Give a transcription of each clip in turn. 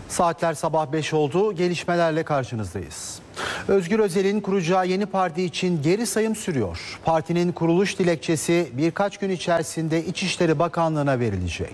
Saatler sabah 5 oldu. Gelişmelerle karşınızdayız. Özgür Özel'in kuracağı yeni parti için geri sayım sürüyor. Partinin kuruluş dilekçesi birkaç gün içerisinde İçişleri Bakanlığı'na verilecek.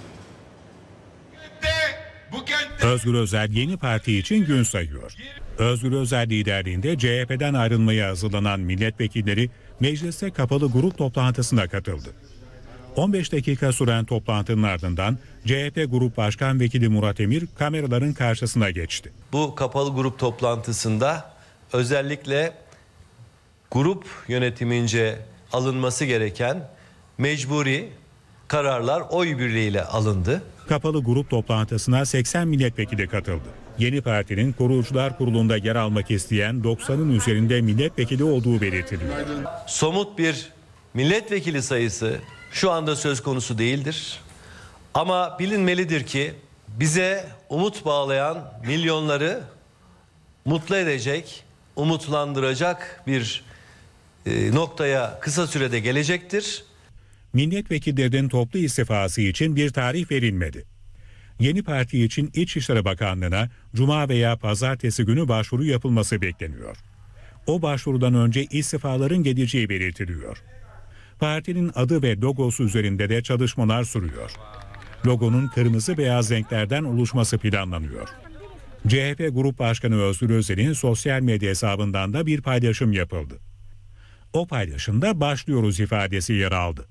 Özgür Özel yeni parti için gün sayıyor. Özgür Özel liderliğinde CHP'den ayrılmaya hazırlanan milletvekilleri mecliste kapalı grup toplantısına katıldı. 15 dakika süren toplantının ardından CHP Grup Başkan Vekili Murat Emir kameraların karşısına geçti. Bu kapalı grup toplantısında özellikle grup yönetimince alınması gereken mecburi kararlar oy birliğiyle alındı. Kapalı grup toplantısına 80 milletvekili katıldı. Yeni partinin kurucular kurulunda yer almak isteyen 90'ın üzerinde milletvekili olduğu belirtiliyor. Somut bir milletvekili sayısı şu anda söz konusu değildir. Ama bilinmelidir ki bize umut bağlayan milyonları mutlu edecek, umutlandıracak bir noktaya kısa sürede gelecektir. Milletvekillerinin toplu istifası için bir tarih verilmedi. Yeni parti için İçişleri Bakanlığı'na Cuma veya Pazartesi günü başvuru yapılması bekleniyor. O başvurudan önce istifaların geleceği belirtiliyor. Partinin adı ve logosu üzerinde de çalışmalar sürüyor. Logonun kırmızı beyaz renklerden oluşması planlanıyor. CHP Grup Başkanı Özgür Özel'in sosyal medya hesabından da bir paylaşım yapıldı. O paylaşımda başlıyoruz ifadesi yer aldı.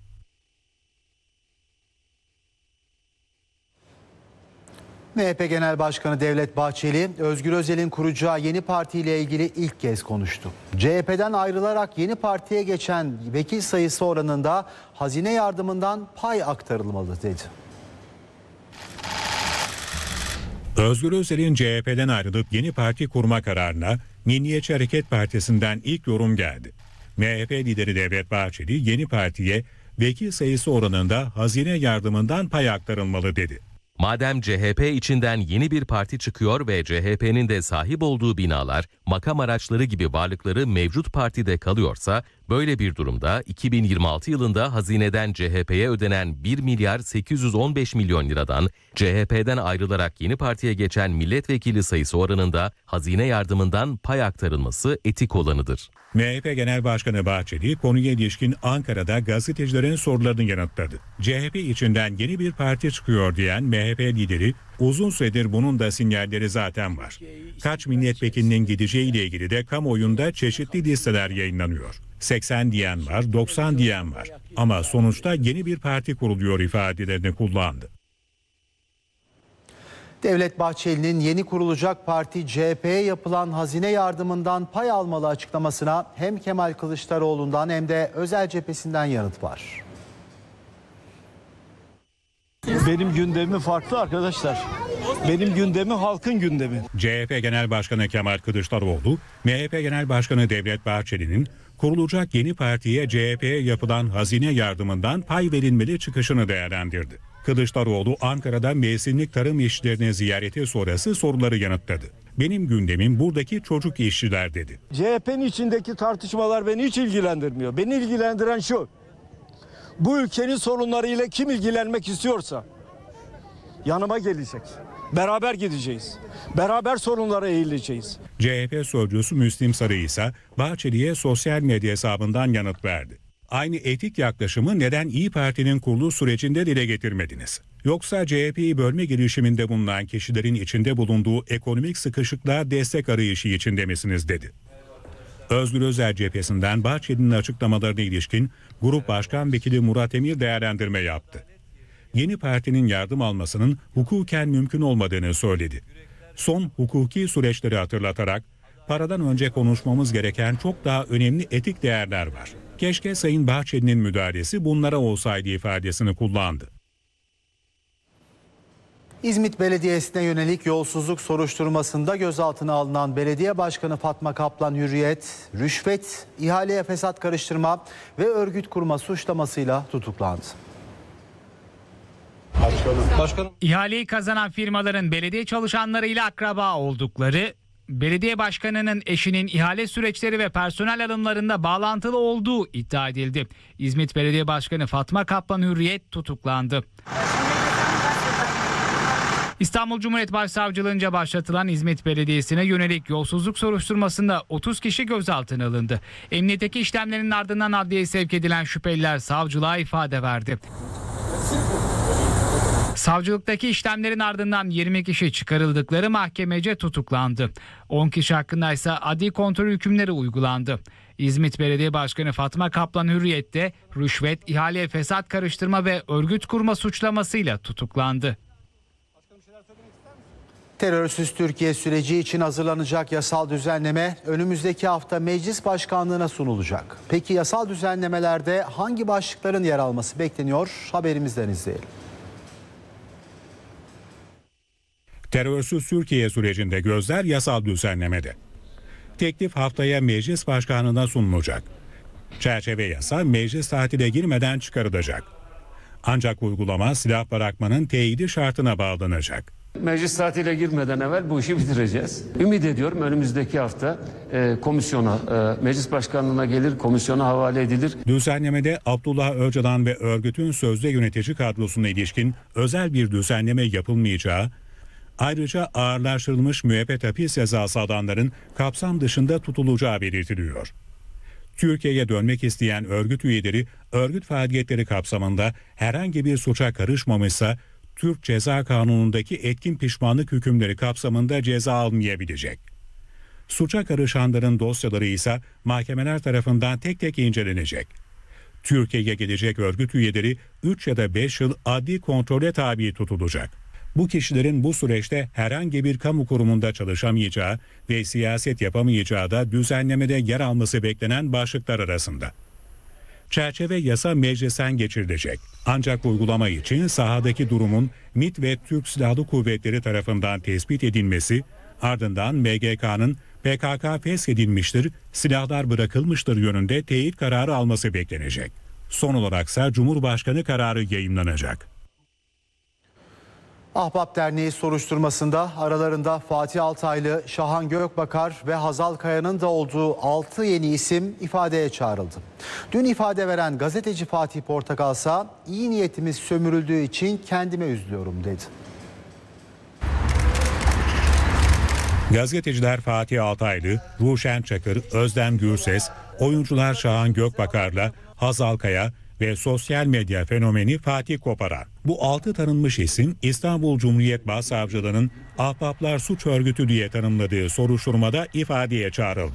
MHP Genel Başkanı Devlet Bahçeli, Özgür Özel'in kuracağı yeni partiyle ilgili ilk kez konuştu. CHP'den ayrılarak yeni partiye geçen vekil sayısı oranında hazine yardımından pay aktarılmalı dedi. Özgür Özel'in CHP'den ayrılıp yeni parti kurma kararına Milliyetçi Hareket Partisi'nden ilk yorum geldi. MHP lideri Devlet Bahçeli yeni partiye vekil sayısı oranında hazine yardımından pay aktarılmalı dedi. Madem CHP içinden yeni bir parti çıkıyor ve CHP'nin de sahip olduğu binalar, makam araçları gibi varlıkları mevcut partide kalıyorsa, böyle bir durumda 2026 yılında hazineden CHP'ye ödenen 1 milyar 815 milyon liradan CHP'den ayrılarak yeni partiye geçen milletvekili sayısı oranında hazine yardımından pay aktarılması etik olanıdır. MHP Genel Başkanı Bahçeli konuya ilişkin Ankara'da gazetecilerin sorularını yanıtladı. CHP içinden yeni bir parti çıkıyor diyen MHP lideri uzun süredir bunun da sinyalleri zaten var. Kaç milletvekilinin gideceğiyle ilgili de kamuoyunda çeşitli listeler yayınlanıyor. 80 diyen var, 90 diyen var. Ama sonuçta yeni bir parti kuruluyor ifadelerini kullandı. Devlet Bahçeli'nin yeni kurulacak parti CHP'ye yapılan hazine yardımından pay almalı açıklamasına hem Kemal Kılıçdaroğlu'ndan hem de Özel cephesinden yanıt var. Benim gündemim farklı arkadaşlar. Benim gündemim halkın gündemi. CHP Genel Başkanı Kemal Kılıçdaroğlu, MHP Genel Başkanı Devlet Bahçeli'nin kurulacak yeni partiye CHP'ye yapılan hazine yardımından pay verilmeli çıkışını değerlendirdi. Kılıçdaroğlu Ankara'da mevsimlik tarım işçilerini ziyareti sonrası soruları yanıtladı. Benim gündemim buradaki çocuk işçiler dedi. CHP'nin içindeki tartışmalar beni hiç ilgilendirmiyor. Beni ilgilendiren şu: bu ülkenin sorunlarıyla kim ilgilenmek istiyorsa yanıma gelecek. Beraber gideceğiz. Beraber sorunlara eğileceğiz. CHP sözcüsü Müslim Sarı ise Bahçeli'ye sosyal medya hesabından yanıt verdi. Aynı etik yaklaşımı neden İYİ Parti'nin kuruluş sürecinde dile getirmediniz? Yoksa CHP'yi bölme girişiminde bulunan kişilerin içinde bulunduğu ekonomik sıkışıklığa destek arayışı içinde misiniz dedi. Özgür Özel cephesinden Bahçeli'nin açıklamalarına ilişkin Grup Başkan Vekili Murat Emir değerlendirme yaptı. Yeni partinin yardım almasının hukuken mümkün olmadığını söyledi. Son hukuki süreçleri hatırlatarak paradan önce konuşmamız gereken çok daha önemli etik değerler var. Keşke Sayın Bahçeli'nin müdahalesi bunlara olsaydı ifadesini kullandı. İzmit Belediyesi'ne yönelik yolsuzluk soruşturmasında gözaltına alınan Belediye Başkanı Fatma Kaplan Hürriyet, rüşvet, ihaleye fesat karıştırma ve örgüt kurma suçlamasıyla tutuklandı. Başkanım. İhaleyi kazanan firmaların belediye çalışanlarıyla akraba oldukları, belediye başkanının eşinin ihale süreçleri ve personel alımlarında bağlantılı olduğu iddia edildi. İzmit Belediye Başkanı Fatma Kaplan Hürriyet tutuklandı. İstanbul Cumhuriyet Başsavcılığınca başlatılan İzmit Belediyesi'ne yönelik yolsuzluk soruşturmasında 30 kişi gözaltına alındı. Emniyetteki işlemlerin ardından adliyeye sevk edilen şüpheliler savcılığa ifade verdi. Savcılıktaki işlemlerin ardından 20 kişi çıkarıldıkları mahkemece tutuklandı. 10 kişi hakkında ise adli kontrol hükümleri uygulandı. İzmit Belediye Başkanı Fatma Kaplan Hürriyet'te rüşvet, ihale, fesat karıştırma ve örgüt kurma suçlamasıyla tutuklandı. Terörsüz Türkiye süreci için hazırlanacak yasal düzenleme önümüzdeki hafta meclis başkanlığına sunulacak. Peki yasal düzenlemelerde hangi başlıkların yer alması bekleniyor? Haberimizden izleyelim. Terörsüz Türkiye sürecinde gözler yasal düzenlemede. Teklif haftaya meclis başkanlığına sunulacak. Çerçeve yasa meclis tatile girmeden çıkarılacak. Ancak uygulama silah bırakmanın teyidi şartına bağlanacak. Meclis tatile girmeden evvel bu işi bitireceğiz. Ümit ediyorum önümüzdeki hafta komisyona, meclis başkanlığına gelir, komisyona havale edilir. Düzenlemede Abdullah Öcalan ve örgütün sözde yönetici kadrosuna ilişkin özel bir düzenleme yapılmayacağı, ayrıca ağırlaştırılmış müebbet hapis cezası alanların kapsam dışında tutulacağı belirtiliyor. Türkiye'ye dönmek isteyen örgüt üyeleri örgüt faaliyetleri kapsamında herhangi bir suça karışmamışsa Türk Ceza Kanunu'ndaki etkin pişmanlık hükümleri kapsamında ceza almayabilecek. Suça karışanların dosyaları ise mahkemeler tarafından tek tek incelenecek. Türkiye'ye gelecek örgüt üyeleri 3 ya da 5 yıl adli kontrole tabi tutulacak. Bu kişilerin bu süreçte herhangi bir kamu kurumunda çalışamayacağı ve siyaset yapamayacağı da düzenlemede yer alması beklenen başlıklar arasında. Çerçeve yasa meclisten geçirilecek. Ancak uygulama için sahadaki durumun MİT ve Türk Silahlı Kuvvetleri tarafından tespit edilmesi, ardından MGK'nın PKK feshedilmiştir, silahlar bırakılmıştır yönünde teyit kararı alması beklenecek. Son olaraksa Cumhurbaşkanı kararı yayımlanacak. Ahbap Derneği soruşturmasında aralarında Fatih Altaylı, Şahan Gökbakar ve Hazal Kaya'nın da olduğu 6 yeni isim ifadeye çağrıldı. Dün ifade veren gazeteci Fatih Portakal ise iyi niyetimiz sömürüldüğü için kendime üzülüyorum dedi. Gazeteciler Fatih Altaylı, Ruşen Çakır, Özlem Gürses, oyuncular Şahan Gökbakar'la Hazal Kaya ve sosyal medya fenomeni Fatih Koparan. Bu 6 tanınmış isim İstanbul Cumhuriyet Başsavcılığı'nın Ahbaplar Suç Örgütü diye tanımladığı soruşturmada ifadeye çağrıldı.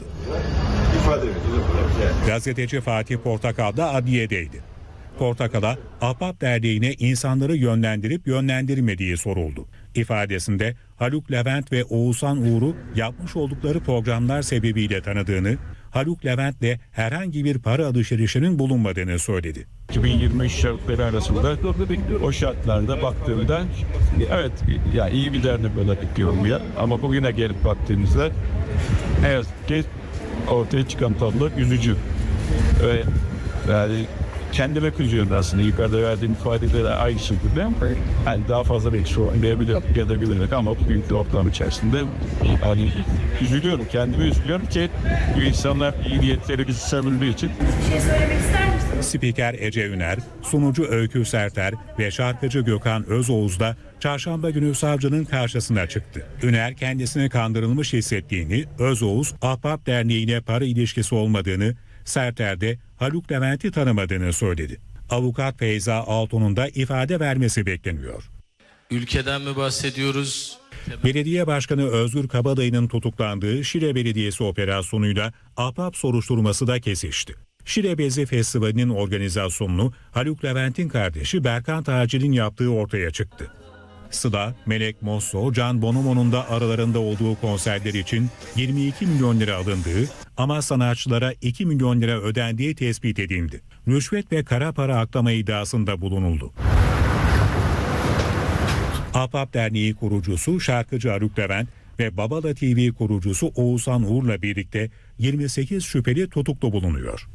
Gazeteci Fatih Portakal da adliyedeydi. Portakal'a Ahbap Derneği'ne insanları yönlendirip yönlendirmediği soruldu. İfadesinde Haluk Levent ve Oğuzhan Uğur'u yapmış oldukları programlar sebebiyle tanıdığını, Haluk Levent'le herhangi bir para alışverişinin bulunmadığını söyledi. 2023 şartları arasında o şartlarda baktığımda evet ya iyi bir dernek olarak diyorum ya, ama bugüne gelip baktığımızda ne yazık ki ortaya çıkan tablo üzücü ve yani kendime kızıyorum aslında. Yukarıda verdiğim ifadeleri aynı şekilde yani daha fazla belki sorunlayabilirim ya da bilerek, ama bu büyük ortam içerisinde hani üzülüyorum, kendime üzülüyorum ki bu insanlar iyi niyetleri bizi sömürdüğü için. Bir şey söylemek ister misiniz? Spiker Ece Üner, sunucu Öykü Serter ve şarkıcı Gökhan Özoğuz da çarşamba günü savcının karşısına çıktı. Üner kendisini kandırılmış hissettiğini, Özoğuz Ahbap Derneği'ne para ilişkisi olmadığını, Serter de Haluk Levent'i tanımadığını söyledi. Avukat Feyza Altun'un da ifade vermesi bekleniyor. Ülkeden mi bahsediyoruz? Belediye Başkanı Özgür Kabadayı'nın tutuklandığı Şile Belediyesi operasyonuyla Ahbap soruşturması da kesişti. Şile Bezi Festivali'nin organizasyonunu Haluk Levent'in kardeşi Berkan Tacil'in yaptığı ortaya çıktı. Sıla, Melek Mosso, Can Bonomo'nun da aralarında olduğu konserler için 22 milyon lira alındığı ama sanatçılara 2 milyon lira ödendiği tespit edildi. Rüşvet ve kara para aklama iddiasında bulunuldu. Ahbap Derneği kurucusu şarkıcı Haluk Levent ve Babala TV kurucusu Oğuzhan Uğur'la birlikte 28 şüpheli tutuklu bulunuyor.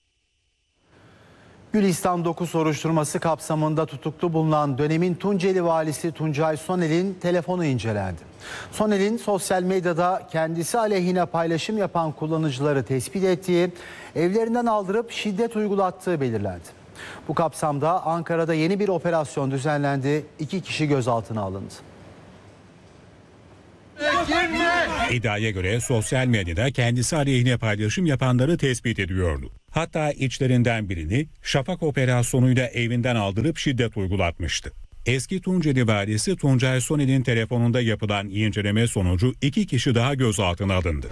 Gülistan 9 soruşturması kapsamında tutuklu bulunan dönemin Tunceli valisi Tuncay Sonel'in telefonu incelendi. Sonel'in sosyal medyada kendisi aleyhine paylaşım yapan kullanıcıları tespit ettiği, evlerinden aldırıp şiddet uygulattığı belirlendi. Bu kapsamda Ankara'da yeni bir operasyon düzenlendi. 2 kişi gözaltına alındı. İddiaya göre sosyal medyada kendisi aleyhine paylaşım yapanları tespit ediyordu. Hatta içlerinden birini şafak operasyonuyla evinden aldırıp şiddet uygulatmıştı. Eski Tunceli valisi Tuncay Soner'in telefonunda yapılan inceleme sonucu 2 kişi daha gözaltına alındı.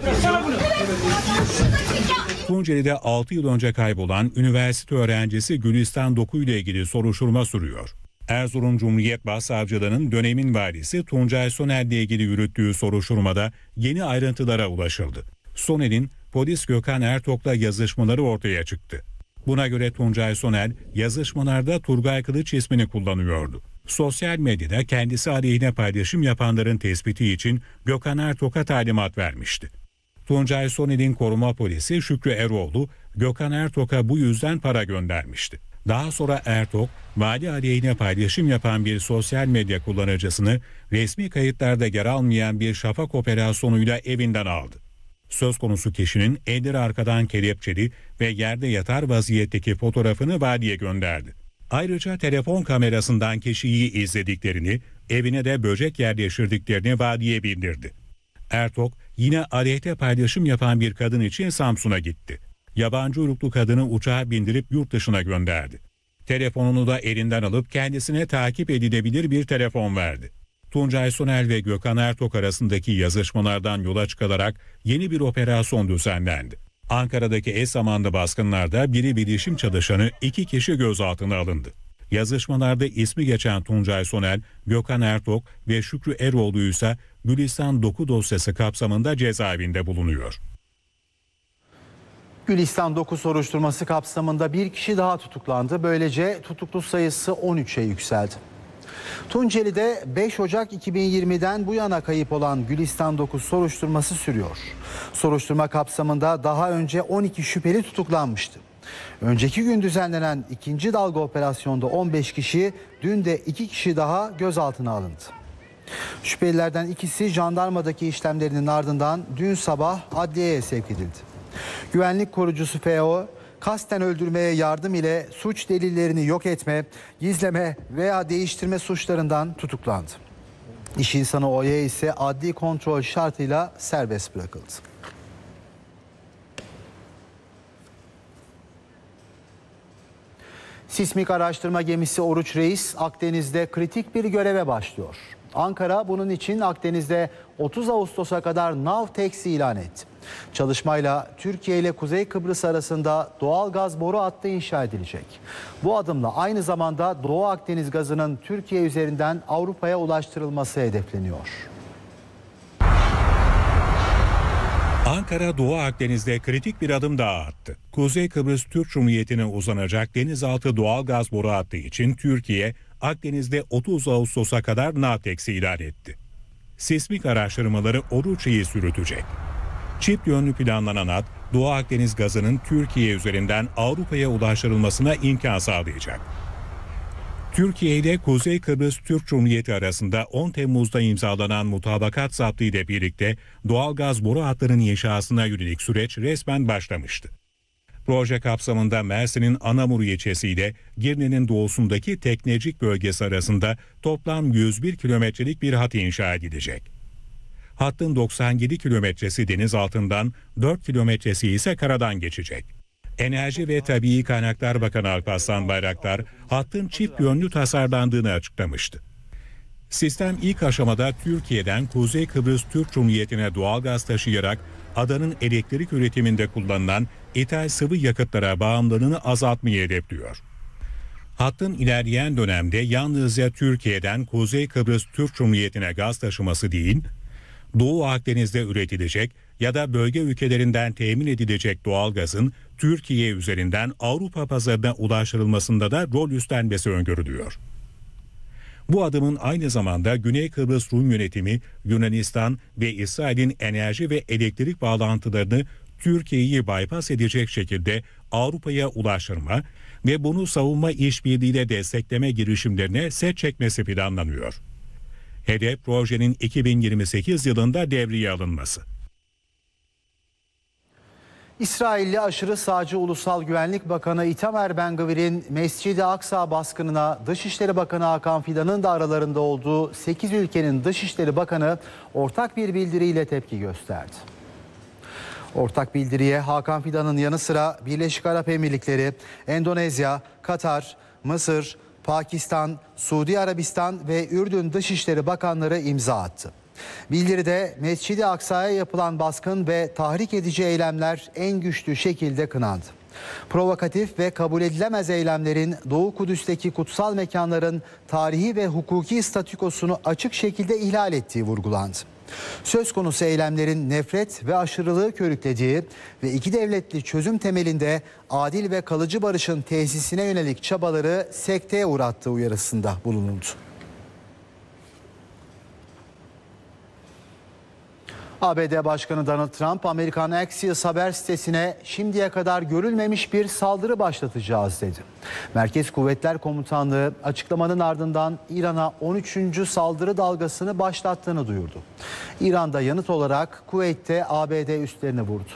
Tunceli'de 6 yıl önce kaybolan üniversite öğrencisi Gülistan Doku ile ilgili soruşturma sürüyor. Erzurum Cumhuriyet Başsavcılığı'nın dönemin valisi Tuncay Soner ile ilgili yürüttüğü soruşturmada yeni ayrıntılara ulaşıldı. Soner'in polis Gökhan Ertok'la yazışmaları ortaya çıktı. Buna göre Tuncay Soner yazışmalarda Turgay Kılıç ismini kullanıyordu. Sosyal medyada kendisi aleyhine paylaşım yapanların tespiti için Gökhan Ertok'a talimat vermişti. Tuncay Soner'in koruma polisi Şükrü Eroğlu, Gökhan Ertok'a bu yüzden para göndermişti. Daha sonra Ertok, vali aleyhine paylaşım yapan bir sosyal medya kullanıcısını resmi kayıtlarda yer almayan bir şafak operasyonuyla evinden aldı. Söz konusu kişinin elleri arkadan kelepçeli ve yerde yatar vaziyetteki fotoğrafını valiye gönderdi. Ayrıca telefon kamerasından kişiyi izlediklerini, evine de böcek yerleştirdiklerini valiye bildirdi. Ertok yine aleyhte paylaşım yapan bir kadın için Samsun'a gitti. Yabancı uyruklu kadını uçağa bindirip yurt dışına gönderdi. Telefonunu da elinden alıp kendisine takip edilebilir bir telefon verdi. Tuncay Soner ve Gökhan Ertok arasındaki yazışmalardan yola çıkılarak yeni bir operasyon düzenlendi. Ankara'daki eş zamanlı baskınlarda biri bilişim çalışanı 2 kişi gözaltına alındı. Yazışmalarda ismi geçen Tuncay Soner, Gökhan Ertok ve Şükrü Eroğlu ise Gülistan Doku dosyası kapsamında cezaevinde bulunuyor. Gülistan Doku soruşturması kapsamında bir kişi daha tutuklandı. Böylece tutuklu sayısı 13'e yükseldi. Tunceli'de 5 Ocak 2020'den bu yana kayıp olan Gülistan Doku soruşturması sürüyor. Soruşturma kapsamında daha önce 12 şüpheli tutuklanmıştı. Önceki gün düzenlenen ikinci dalga operasyonda 15 kişi, dün de 2 kişi daha gözaltına alındı. Şüphelilerden ikisi jandarmadaki işlemlerinin ardından dün sabah adliyeye sevk edildi. Güvenlik korucusu FO, kasten öldürmeye yardım ile suç delillerini yok etme, gizleme veya değiştirme suçlarından tutuklandı. İş insanı Oya ise adli kontrol şartıyla serbest bırakıldı. Sismik araştırma gemisi Oruç Reis Akdeniz'de kritik bir göreve başlıyor. Ankara bunun için Akdeniz'de 30 Ağustos'a kadar Navtex ilan etti. Çalışmayla Türkiye ile Kuzey Kıbrıs arasında doğal gaz boru hattı inşa edilecek. Bu adımla aynı zamanda Doğu Akdeniz gazının Türkiye üzerinden Avrupa'ya ulaştırılması hedefleniyor. Ankara Doğu Akdeniz'de kritik bir adım daha attı. Kuzey Kıbrıs Türk Cumhuriyeti'ne uzanacak denizaltı doğal gaz boru hattı için Türkiye, Akdeniz'de 30 Ağustos'a kadar Navtex ilan etti. Sismik araştırmaları Oruç'u sürütecek. Çift yönlü planlanan hat, Doğu Akdeniz gazının Türkiye üzerinden Avrupa'ya ulaştırılmasına imkan sağlayacak. Türkiye ile Kuzey Kıbrıs Türk Cumhuriyeti arasında 10 Temmuz'da imzalanan mutabakat zaptı ile birlikte doğalgaz boru hatlarının inşasına yönelik süreç resmen başlamıştı. Proje kapsamında Mersin'in Anamur ilçesiyle Girne'nin doğusundaki Teknecik bölgesi arasında toplam 101 kilometrelik bir hat inşa edilecek. Hattın 97 kilometresi deniz altından, 4 kilometresi ise karadan geçecek. Enerji ve Tabii Kaynaklar Bakanı Alparslan Bayraktar, hattın çift yönlü tasarlandığını açıklamıştı. Sistem ilk aşamada Türkiye'den Kuzey Kıbrıs Türk Cumhuriyeti'ne doğalgaz taşıyarak adanın elektrik üretiminde kullanılan ithal sıvı yakıtlara bağımlılığını azaltmayı hedefliyor. Hattın ilerleyen dönemde yalnızca Türkiye'den Kuzey Kıbrıs Türk Cumhuriyeti'ne gaz taşıması değil, Doğu Akdeniz'de üretilecek ya da bölge ülkelerinden temin edilecek doğalgazın Türkiye üzerinden Avrupa pazarına ulaştırılmasında da rol üstlenmesi öngörülüyor. Bu adımın aynı zamanda Güney Kıbrıs Rum yönetimi, Yunanistan ve İsrail'in enerji ve elektrik bağlantılarını Türkiye'yi bypass edecek şekilde Avrupa'ya ulaştırma ve bunu savunma işbirliğiyle destekleme girişimlerine set çekmesi planlanıyor. Hedef projenin 2028 yılında devreye alınması. İsrailli aşırı sağcı Ulusal Güvenlik Bakanı Itamar Ben-Gvir'in Mescid-i Aksa baskınına Dışişleri Bakanı Hakan Fidan'ın da aralarında olduğu 8 ülkenin Dışişleri Bakanı ortak bir bildiriyle tepki gösterdi. Ortak bildiriye Hakan Fidan'ın yanı sıra Birleşik Arap Emirlikleri, Endonezya, Katar, Mısır, Pakistan, Suudi Arabistan ve Ürdün Dışişleri Bakanları imza attı. Bildiride Mescid-i Aksa'ya yapılan baskın ve tahrik edici eylemler en güçlü şekilde kınandı. Provokatif ve kabul edilemez eylemlerin Doğu Kudüs'teki kutsal mekanların tarihi ve hukuki statükosunu açık şekilde ihlal ettiği vurgulandı. Söz konusu eylemlerin nefret ve aşırılığı körüklediği ve iki devletli çözüm temelinde adil ve kalıcı barışın tesisine yönelik çabaları sekteye uğrattığı uyarısında bulunuldu. ABD Başkanı Donald Trump, Amerikan Axios haber sitesine şimdiye kadar görülmemiş bir saldırı başlatacağız dedi. Merkez Kuvvetler Komutanlığı açıklamanın ardından İran'a 13. saldırı dalgasını başlattığını duyurdu. İran'da yanıt olarak Kuveyt'te ABD üslerini vurdu.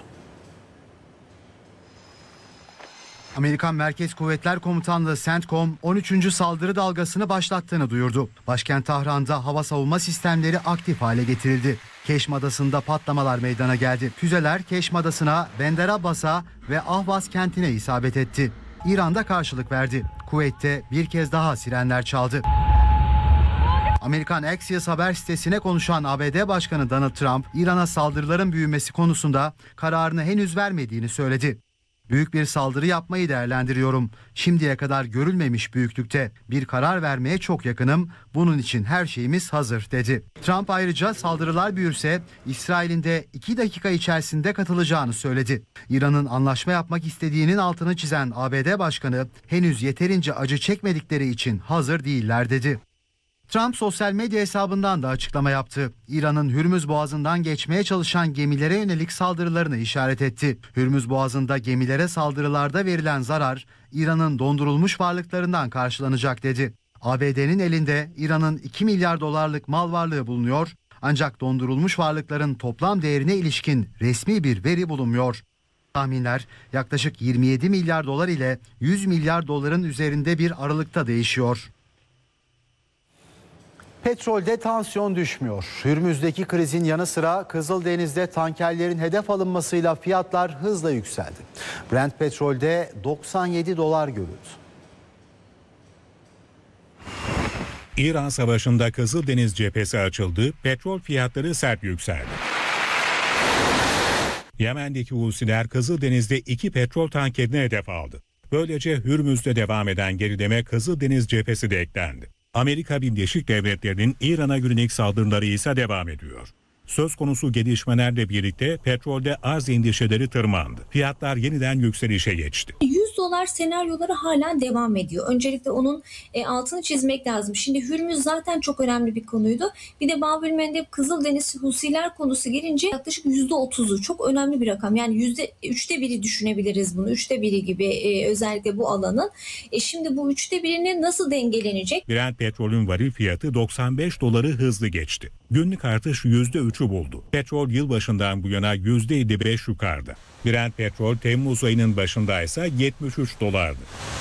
Amerikan Merkez Kuvvetler Komutanlığı CENTCOM 13. saldırı dalgasını başlattığını duyurdu. Başkent Tahran'da hava savunma sistemleri aktif hale getirildi. Keşm Adası'nda patlamalar meydana geldi. Füzeler Keşm Adası'na, Bender Abbas'a ve Ahvaz kentine isabet etti. İran'da karşılık verdi. Kuveyt'te bir kez daha sirenler çaldı. Amerikan Axios haber sitesine konuşan ABD Başkanı Donald Trump, İran'a saldırıların büyümesi konusunda kararını henüz vermediğini söyledi. Büyük bir saldırı yapmayı değerlendiriyorum. Şimdiye kadar görülmemiş büyüklükte bir karar vermeye çok yakınım. Bunun için her şeyimiz hazır dedi. Trump ayrıca saldırılar büyürse İsrail'in de 2 dakika içerisinde katılacağını söyledi. İran'ın anlaşma yapmak istediğinin altını çizen ABD Başkanı henüz yeterince acı çekmedikleri için hazır değiller dedi. Trump sosyal medya hesabından da açıklama yaptı. İran'ın Hürmüz Boğazı'ndan geçmeye çalışan gemilere yönelik saldırılarını işaret etti. Hürmüz Boğazı'nda gemilere saldırılarda verilen zarar İran'ın dondurulmuş varlıklarından karşılanacak dedi. ABD'nin elinde İran'ın 2 milyar dolarlık mal varlığı bulunuyor. Ancak dondurulmuş varlıkların toplam değerine ilişkin resmi bir veri bulunmuyor. Tahminler yaklaşık 27 milyar dolar ile 100 milyar doların üzerinde bir aralıkta değişiyor. Petrolde tansiyon düşmüyor. Hürmüz'deki krizin yanı sıra Kızıldeniz'de tankerlerin hedef alınmasıyla fiyatlar hızla yükseldi. Brent petrolde 97 dolar görüldü. İran Savaşı'nda Kızıldeniz cephesi açıldı, petrol fiyatları sert yükseldi. Yemen'deki Husiler Kızıldeniz'de 2 petrol tankerini hedef aldı. Böylece Hürmüz'de devam eden gerileme Kızıldeniz cephesi de eklendi. Amerika Birleşik Devletleri'nin İran'a yönelik saldırıları ise devam ediyor. Söz konusu gelişmelerle birlikte petrolde arz endişeleri tırmandı. Fiyatlar yeniden yükselişe geçti. 100 dolar senaryoları hala devam ediyor. Öncelikle onun altını çizmek lazım. Şimdi Hürmüz zaten çok önemli bir konuydu. Bir de Babülmendeb Kızıldeniz Husiler konusu gelince yaklaşık %30'u çok önemli bir rakam. Yani %3'te 1'i düşünebiliriz bunu. 3'te 1'i gibi özellikle bu alanın. Şimdi bu 3'te 1'ini nasıl dengelenecek? Brent petrolün varil fiyatı 95 doları hızlı geçti. Günlük artış %3'ü buldu. Petrol yılbaşından bu yana %55 yukarıda. Brent petrol Temmuz ayının başındaysa 73 dolardı.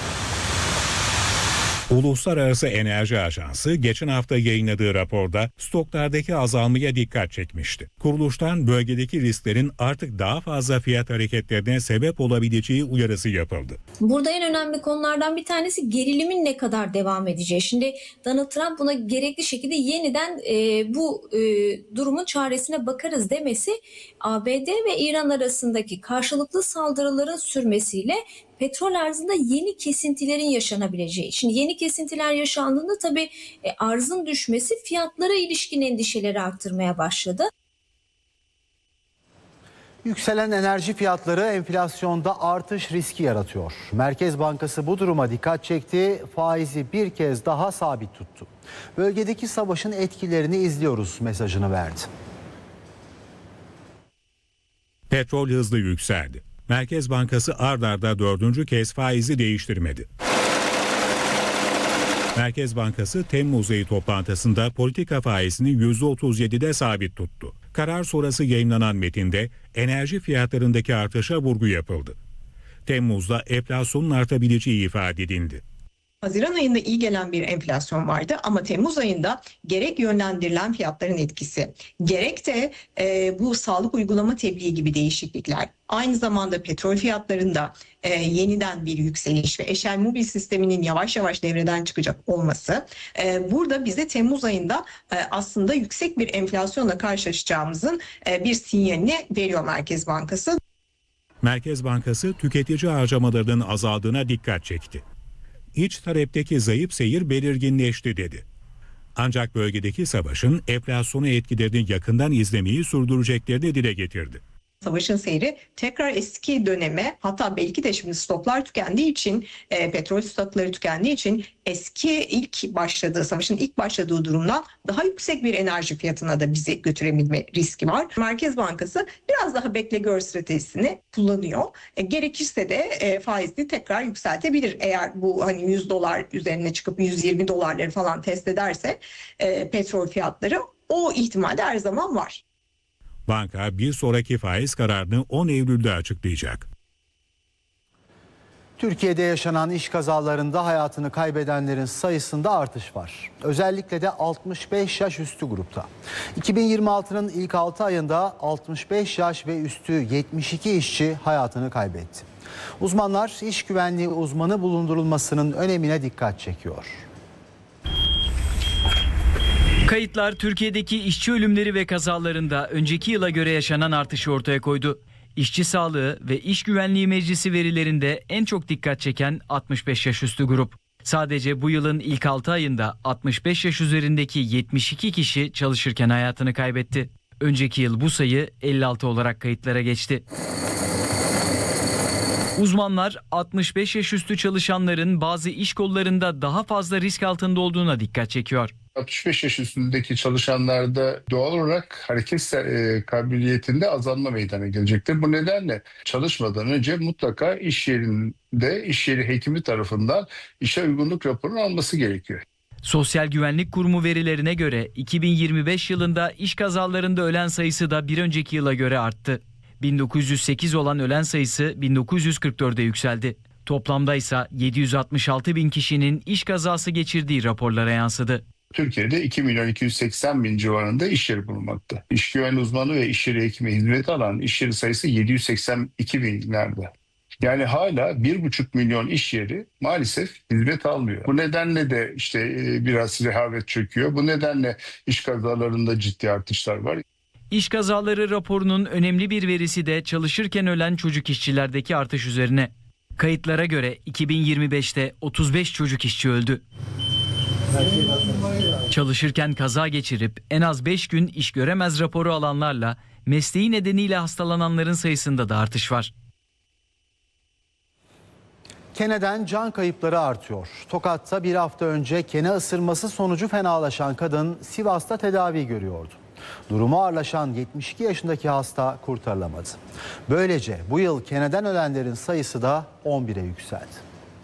Uluslararası Enerji Ajansı geçen hafta yayınladığı raporda stoklardaki azalmaya dikkat çekmişti. Kuruluştan bölgedeki risklerin artık daha fazla fiyat hareketlerine sebep olabileceği uyarısı yapıldı. Burada en önemli konulardan bir tanesi gerilimin ne kadar devam edeceği. Şimdi Donald Trump buna gerekli şekilde yeniden bu durumun çaresine bakarız demesi ABD ve İran arasındaki karşılıklı saldırıların sürmesiyle petrol arzında yeni kesintilerin yaşanabileceği. Şimdi yeni kesintiler yaşandığında tabii arzın düşmesi fiyatlara ilişkin endişeleri arttırmaya başladı. Yükselen enerji fiyatları enflasyonda artış riski yaratıyor. Merkez Bankası bu duruma dikkat çekti, faizi bir kez daha sabit tuttu. Bölgedeki savaşın etkilerini izliyoruz mesajını verdi. Petrol hızlı yükseldi. Merkez Bankası ard arda 4. kez faizi değiştirmedi. Merkez Bankası Temmuz ayı toplantısında politika faizini %37'de sabit tuttu. Karar sonrası yayınlanan metinde enerji fiyatlarındaki artışa vurgu yapıldı. Temmuz'da enflasyonun artabileceği ifade edildi. Haziran ayında iyi gelen bir enflasyon vardı ama Temmuz ayında gerek yönlendirilen fiyatların etkisi, gerek de bu sağlık uygulama tebliği gibi değişiklikler, aynı zamanda petrol fiyatlarında yeniden bir yükseliş ve Eşel-Mobil sisteminin yavaş yavaş devreden çıkacak olması burada bize Temmuz ayında aslında yüksek bir enflasyonla karşılaşacağımızın bir sinyalini veriyor Merkez Bankası. Merkez Bankası tüketici harcamalarının azaldığına dikkat çekti. İç talepteki zayıf seyir belirginleşti dedi. Ancak bölgedeki savaşın enflasyona etkilerini yakından izlemeyi sürdüreceklerini dile getirdi. Savaşın seyri tekrar eski döneme, hatta belki de şimdi stoklar tükendiği için, petrol stokları tükendiği için eski savaşın ilk başladığı durumdan daha yüksek bir enerji fiyatına da bizi götürebilme riski var. Merkez Bankası biraz daha bekle gör stratejisini kullanıyor. Gerekirse de faizni tekrar yükseltebilir. Eğer bu hani $100 üzerine çıkıp $120 falan test ederse petrol fiyatları, o ihtimal de her zaman var. Banka bir sonraki faiz kararını 10 Eylül'de açıklayacak. Türkiye'de yaşanan iş kazalarında hayatını kaybedenlerin sayısında artış var. Özellikle de 65 yaş üstü grupta. 2026'nın ilk 6 ayında 65 yaş ve üstü 72 işçi hayatını kaybetti. Uzmanlar iş güvenliği uzmanı bulundurulmasının önemine dikkat çekiyor. Kayıtlar Türkiye'deki işçi ölümleri ve kazalarında önceki yıla göre yaşanan artışı ortaya koydu. İşçi Sağlığı ve İş Güvenliği Meclisi verilerinde en çok dikkat çeken 65 yaş üstü grup. Sadece bu yılın ilk 6 ayında 65 yaş üzerindeki 72 kişi çalışırken hayatını kaybetti. Önceki yıl bu sayı 56 olarak kayıtlara geçti. Uzmanlar 65 yaş üstü çalışanların bazı iş kollarında daha fazla risk altında olduğuna dikkat çekiyor. 65 yaş üstündeki çalışanlarda doğal olarak hareket kabiliyetinde azalma meydana gelecektir. Bu nedenle çalışmadan önce mutlaka iş yeri hekimi tarafından işe uygunluk raporunu alması gerekiyor. Sosyal Güvenlik Kurumu verilerine göre 2025 yılında iş kazalarında ölen sayısı da bir önceki yıla göre arttı. 1908 olan ölen sayısı 1944'e yükseldi. Toplamda ise 766 bin kişinin iş kazası geçirdiği raporlara yansıdı. Türkiye'de 2.280.000 civarında iş yeri bulunmakta. İş güvenliği uzmanı ve iş yeri hekimi hizmeti alan iş yeri sayısı 782.000'lerde. Yani hala 1,5 milyon iş yeri maalesef hizmet almıyor. Bu nedenle de biraz rehavet çöküyor. Bu nedenle iş kazalarında ciddi artışlar var. İş kazaları raporunun önemli bir verisi de çalışırken ölen çocuk işçilerdeki artış üzerine. Kayıtlara göre 2025'te 35 çocuk işçi öldü. Çalışırken kaza geçirip en az 5 gün iş göremez raporu alanlarla mesleği nedeniyle hastalananların sayısında da artış var. Keneden can kayıpları artıyor. Tokat'ta bir hafta önce kene ısırması sonucu fenalaşan kadın Sivas'ta tedavi görüyordu. Durumu ağırlaşan 72 yaşındaki hasta kurtarılamadı. Böylece bu yıl keneden ölenlerin sayısı da 11'e yükseldi.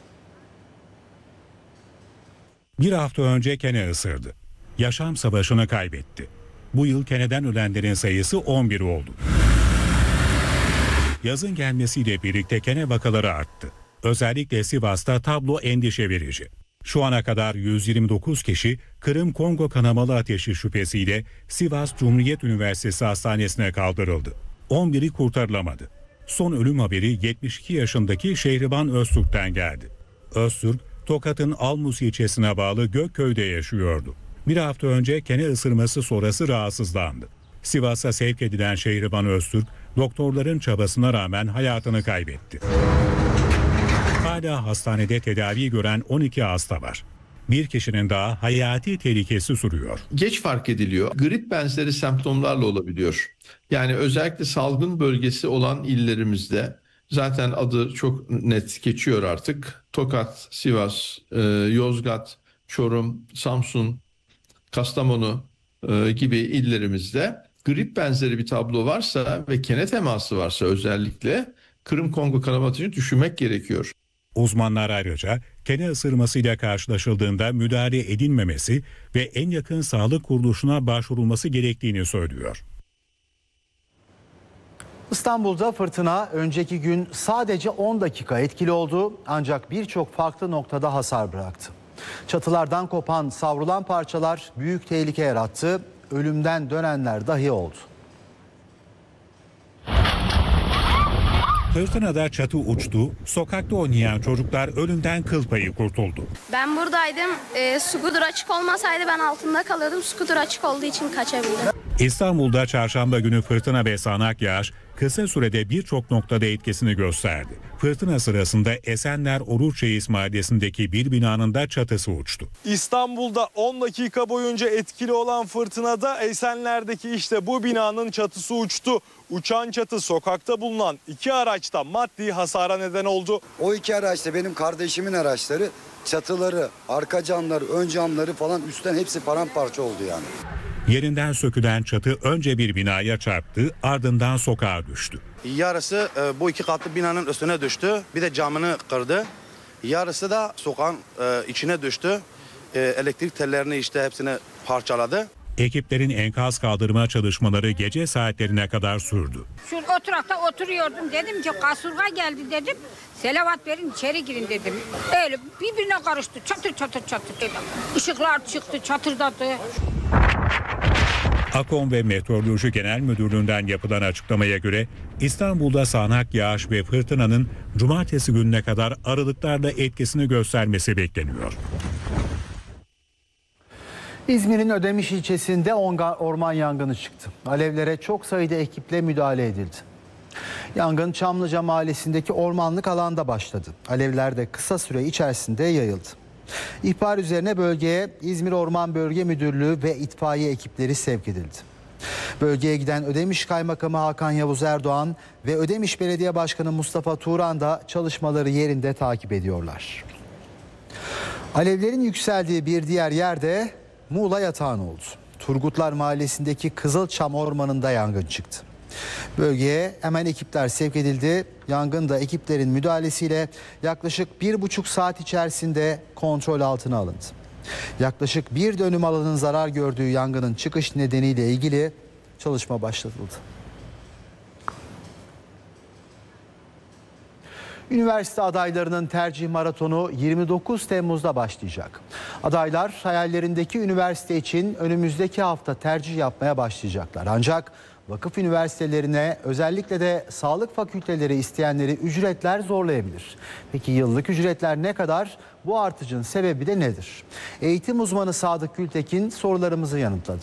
Bir hafta önce kene ısırdı. Yaşam savaşını kaybetti. Bu yıl keneden ölenlerin sayısı 11 oldu. Yazın gelmesiyle birlikte kene vakaları arttı. Özellikle Sivas'ta tablo endişe verici. Şu ana kadar 129 kişi Kırım-Kongo kanamalı ateşi şüphesiyle Sivas Cumhuriyet Üniversitesi Hastanesi'ne kaldırıldı. 11'i kurtarılamadı. Son ölüm haberi 72 yaşındaki Şehriban Öztürk'ten geldi. Öztürk, Tokat'ın Almus ilçesine bağlı Gökköy'de yaşıyordu. Bir hafta önce kene ısırması sonrası rahatsızlandı. Sivas'a sevk edilen Şehriban Öztürk, doktorların çabasına rağmen hayatını kaybetti. Hala hastanede tedavi gören 12 hasta var. Bir kişinin daha hayati tehlikesi sürüyor. Geç fark ediliyor. Grip benzeri semptomlarla olabiliyor. Yani özellikle salgın bölgesi olan illerimizde, zaten adı çok net geçiyor artık. Tokat, Sivas, Yozgat, Çorum, Samsun, Kastamonu gibi illerimizde grip benzeri bir tablo varsa ve kene teması varsa özellikle Kırım-Kongo kanaması için düşünmek gerekiyor. Uzmanlar ayrıca kene ısırmasıyla karşılaşıldığında müdahale edilmemesi ve en yakın sağlık kuruluşuna başvurulması gerektiğini söylüyor. İstanbul'da fırtına önceki gün sadece 10 dakika etkili oldu ancak birçok farklı noktada hasar bıraktı. Çatılardan kopan, savrulan parçalar büyük tehlike yarattı. Ölümden dönenler dahi oldu. Fırtınada çatı uçtu, sokakta oynayan çocuklar ölümden kıl payı kurtuldu. Ben buradaydım. Skuter açık olmasaydı ben altında kalıyordum. Skuter açık olduğu için kaçabildim. İstanbul'da çarşamba günü fırtına ve sağanak yağış kısa sürede birçok noktada etkisini gösterdi. Fırtına sırasında Esenler Oruç Reis Mahallesi'ndeki bir binanın da çatısı uçtu. İstanbul'da 10 dakika boyunca etkili olan fırtınada Esenler'deki işte bu binanın çatısı uçtu. Uçan çatı sokakta bulunan 2 araçta maddi hasara neden oldu. O 2 araçta benim kardeşimin araçları, çatıları, arka camları, ön camları falan üstten hepsi paramparça oldu yani. Yerinden sökülen çatı önce bir binaya çarptı, ardından sokağa düştü. Yarısı bu 2 katlı binanın üstüne düştü. Bir de camını kırdı. Yarısı da sokağın içine düştü. Elektrik tellerini işte hepsini parçaladı. Ekiplerin enkaz kaldırma çalışmaları gece saatlerine kadar sürdü. Şu oturakta oturuyordum, dedim ki kasırga geldi dedim. Selavat verin içeri girin dedim. Öyle birbirine karıştı, çatır çatır çatır dedim. Işıklar çıktı, çatırdadı. AKOM ve Meteoroloji Genel Müdürlüğü'nden yapılan açıklamaya göre İstanbul'da sağanak yağış ve fırtınanın cumartesi gününe kadar aralıklarla etkisini göstermesi bekleniyor. İzmir'in Ödemiş ilçesinde orman yangını çıktı. Alevlere çok sayıda ekiple müdahale edildi. Yangın Çamlıca Mahallesi'ndeki ormanlık alanda başladı. Alevler de kısa süre içerisinde yayıldı. İhbar üzerine bölgeye İzmir Orman Bölge Müdürlüğü ve itfaiye ekipleri sevk edildi. Bölgeye giden Ödemiş Kaymakamı Hakan Yavuz Erdoğan ve Ödemiş Belediye Başkanı Mustafa Turan da çalışmaları yerinde takip ediyorlar. Alevlerin yükseldiği bir diğer yerde Muğla Yatağan oldu. Turgutlar Mahallesi'ndeki Kızılçam Ormanı'nda yangın çıktı. Bölgeye hemen ekipler sevk edildi. Yangın da ekiplerin müdahalesiyle yaklaşık 1,5 saat içerisinde kontrol altına alındı. Yaklaşık 1 dönüm alanın zarar gördüğü yangının çıkış nedeniyle ilgili çalışma başlatıldı. Üniversite adaylarının tercih maratonu 29 Temmuz'da başlayacak. Adaylar hayallerindeki üniversite için önümüzdeki hafta tercih yapmaya başlayacaklar. Ancak vakıf üniversitelerine özellikle de sağlık fakülteleri isteyenleri ücretler zorlayabilir. Peki yıllık ücretler ne kadar? Bu artışın sebebi de nedir? Eğitim uzmanı Sadık Gültekin sorularımızı yanıtladı.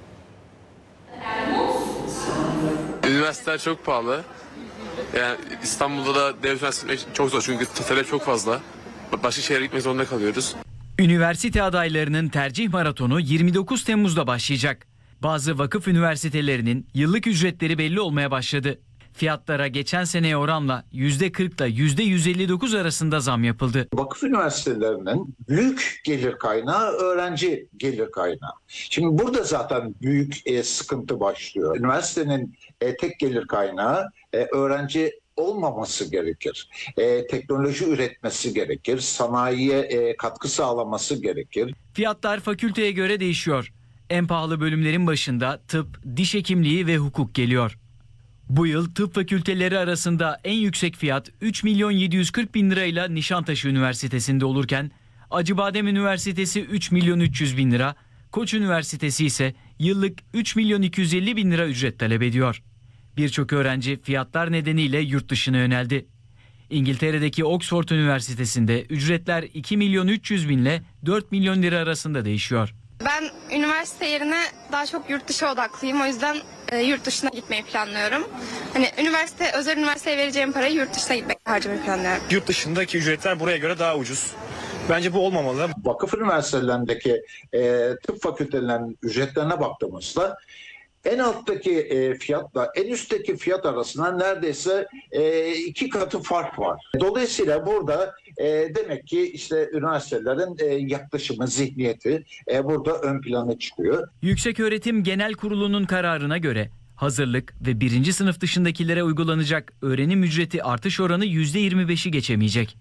Üniversiteler çok pahalı. Yani İstanbul'da da devlet üniversitesi çok zor çünkü talep çok fazla. Başka şehre gitmek zorunda kalıyoruz. Üniversite adaylarının tercih maratonu 29 Temmuz'da başlayacak. Bazı vakıf üniversitelerinin yıllık ücretleri belli olmaya başladı. Fiyatlara geçen seneye oranla %40 ile %159 arasında zam yapıldı. Vakıf üniversitelerinin büyük gelir kaynağı öğrenci gelir kaynağı. Şimdi burada zaten büyük sıkıntı başlıyor. Üniversitenin tek gelir kaynağı öğrenci olmaması gerekir. Teknoloji üretmesi gerekir. Sanayiye katkı sağlaması gerekir. Fiyatlar fakülteye göre değişiyor. En pahalı bölümlerin başında tıp, diş hekimliği ve hukuk geliyor. Bu yıl tıp fakülteleri arasında en yüksek fiyat 3.740.000 lirayla Nişantaşı Üniversitesi'nde olurken Acıbadem Üniversitesi 3.300.000 lira, Koç Üniversitesi ise yıllık 3.250.000 lira ücret talep ediyor. Birçok öğrenci fiyatlar nedeniyle yurt dışına yöneldi. İngiltere'deki Oxford Üniversitesi'nde ücretler 2.300.000 ile 4 milyon lira arasında değişiyor. Ben üniversite yerine daha çok yurt dışı odaklıyım. O yüzden yurt dışına gitmeyi planlıyorum. Hani özel üniversiteye vereceğim parayı yurt dışına gitmek harcamayı planlıyorum. Yurt dışındaki ücretler buraya göre daha ucuz. Bence bu olmamalı. Vakıf üniversitelerindeki tıp fakültelerinin ücretlerine baktığımızda en alttaki fiyatla en üstteki fiyat arasında neredeyse 2 katı fark var. Dolayısıyla burada demek ki işte üniversitelerin yaklaşımı, zihniyeti burada ön plana çıkıyor. Yükseköğretim Genel Kurulu'nun kararına göre hazırlık ve 1. sınıf dışındakilere uygulanacak öğrenim ücreti artış oranı %25'i geçemeyecek.